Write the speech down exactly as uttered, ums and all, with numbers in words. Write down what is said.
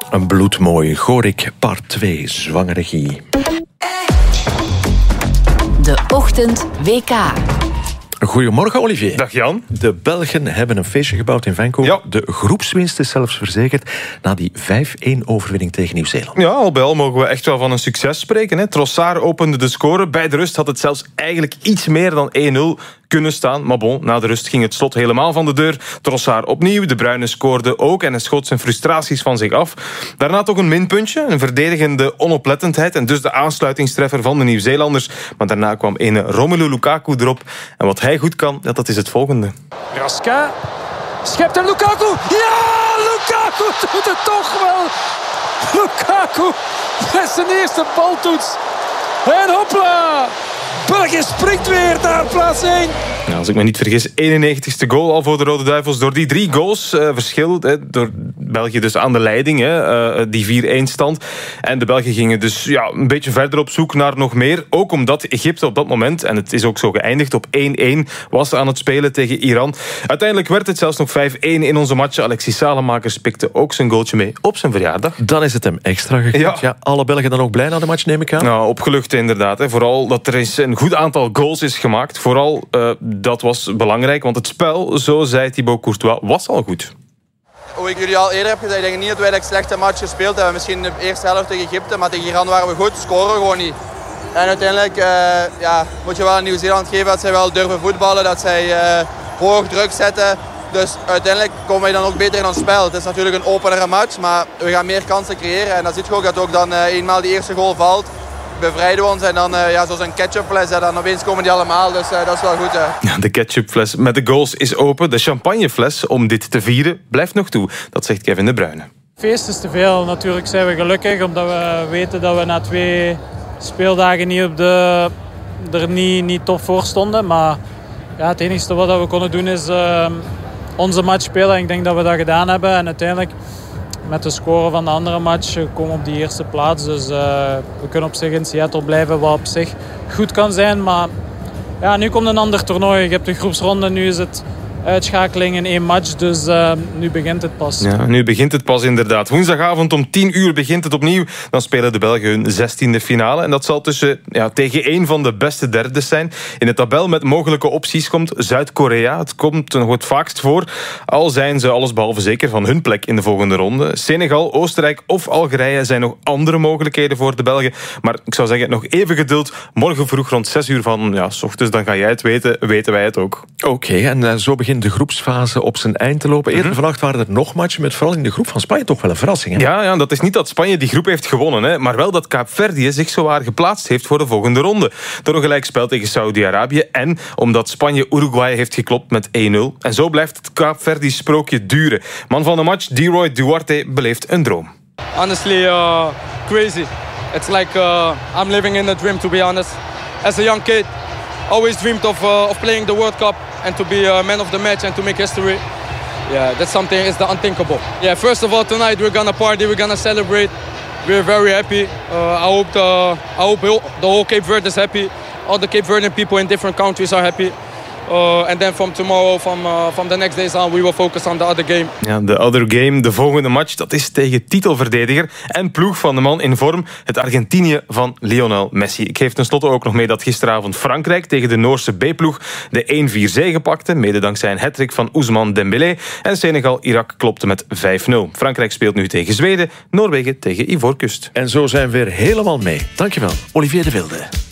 Een bloedmooi Gorik part twee, zwangere Guy. De Ochtend W K. Goedemorgen, Olivier. Dag Jan. De Belgen hebben een feestje gebouwd in Vancouver. Ja. De groepswinst is zelfs verzekerd na die vijf-één overwinning tegen Nieuw-Zeeland. Ja, al bij al mogen we echt wel van een succes spreken. Hè. Trossard opende de score. Bij de rust had het zelfs eigenlijk iets meer dan één nul kunnen staan. Maar bon, na de rust ging het slot helemaal van de deur. Trossard opnieuw, De Bruyne scoorde ook en hij schoot zijn frustraties van zich af. Daarna toch een minpuntje, een verdedigende onoplettendheid en dus de aansluitingstreffer van de Nieuw-Zeelanders. Maar daarna kwam ene Romelu Lukaku erop. En wat hij goed kan, dat is het volgende. Raska schept hem Lukaku. Ja, Lukaku doet het toch wel. Lukaku met zijn eerste baltoets. En hopla. België springt weer naar plaats één. Ja, als ik me niet vergis, eenennegentigste goal al voor de Rode Duivels. Door die drie goals uh, verschil, hè, door België dus aan de leiding, hè, uh, die vier-één stand. En de Belgen gingen dus ja, een beetje verder op zoek naar nog meer. Ook omdat Egypte op dat moment, en het is ook zo geëindigd, op één-één was aan het spelen tegen Iran. Uiteindelijk werd het zelfs nog vijf-één in onze match. Alexis Salemakers pikte ook zijn goaltje mee op zijn verjaardag. Dan is het hem extra gegund. Ja. Ja, alle Belgen dan ook blij na de match, neem ik aan? Nou, opgelucht inderdaad. Hè. Vooral dat er eens een goed aantal goals is gemaakt. Vooral uh, dat was belangrijk, want het spel, zo zei Thibaut Courtois, was al goed. Hoe ik jullie al eerder heb gezegd, ik denk niet dat wij een slechte match gespeeld hebben. Misschien de eerste helft tegen Egypte, maar tegen Iran waren we goed, scoren gewoon niet. En uiteindelijk uh, ja, moet je wel aan Nieuw-Zeeland geven dat zij wel durven voetballen, dat zij uh, hoog druk zetten. Dus uiteindelijk komen wij dan ook beter in ons spel. Het is natuurlijk een openere match, maar we gaan meer kansen creëren. En dan zie je ook dat ook dan uh, eenmaal die eerste goal valt. Bevrijden we ons en dan uh, ja, zoals een ketchupfles en dan opeens komen die allemaal, dus uh, dat is wel goed. Hè. Ja, de ketchupfles met de goals is open. De champagnefles om dit te vieren blijft nog toe. Dat zegt Kevin De Bruyne. Feest is te veel. Natuurlijk zijn we gelukkig omdat we weten dat we na twee speeldagen niet op de, er niet, niet top voor stonden. Maar ja, het enige wat we konden doen is uh, onze match spelen. Ik denk dat we dat gedaan hebben en uiteindelijk met de score van de andere match komen we op die eerste plaats. Dus uh, we kunnen op zich in Seattle blijven, wat op zich goed kan zijn. Maar ja, nu komt een ander toernooi. Je hebt de groepsronde, nu is het uitschakeling in één match. Dus uh, nu begint het pas. Ja, nu begint het pas inderdaad. Woensdagavond om tien uur begint het opnieuw. Dan spelen de Belgen hun zestiende finale. En dat zal tussen, ja, tegen één van de beste derdes zijn. In de tabel met mogelijke opties komt Zuid-Korea. Het komt nog het vaakst voor. Al zijn ze allesbehalve zeker van hun plek in de volgende ronde. Senegal, Oostenrijk of Algerije zijn nog andere mogelijkheden voor de Belgen. Maar ik zou zeggen, nog even geduld. Morgen vroeg rond zes uur van, ja, 's ochtends, dan ga jij het weten, weten wij het ook. Oké, okay, en uh, zo begint de groepsfase op zijn eind te lopen. Eerder mm-hmm. vannacht waren er nog matchen met vooral in de groep van Spanje toch wel een verrassing. Hè? Ja, ja, dat is niet dat Spanje die groep heeft gewonnen, hè, maar wel dat Kaapverdië zich zowaar geplaatst heeft voor de volgende ronde. Door een gelijkspel tegen Saudi-Arabië en omdat Spanje Uruguay heeft geklopt met één nul. En zo blijft het Kaapverdi sprookje duren. Man van de match, Leroy Duarte, beleeft een droom. Honestly, uh, crazy. It's like uh, I'm living in a dream, to be honest. As a young kid, always dreamed of uh, of playing the World Cup and to be a man of the match and to make history. Yeah, that's something is the unthinkable. Yeah, first of all, tonight we're gonna party, we're gonna celebrate. We're very happy. Uh, I hope the I hope the whole Cape Verde is happy. All the Cape Verdean people in different countries are happy. Uh, and then from tomorrow, from, uh, from the next days on, we will focus on the other game. Ja, de other game, de volgende match, dat is tegen titelverdediger en ploeg van de man in vorm, het Argentinië van Lionel Messi. Ik geef tenslotte ook nog mee dat gisteravond Frankrijk tegen de Noorse B-ploeg de één vier zege pakte, mede dankzij een hattrick van Ousmane Dembélé. En Senegal-Irak klopte met vijf nul. Frankrijk speelt nu tegen Zweden, Noorwegen tegen Ivoorkust. En zo zijn we weer helemaal mee. Dankjewel, Olivier de Wilde.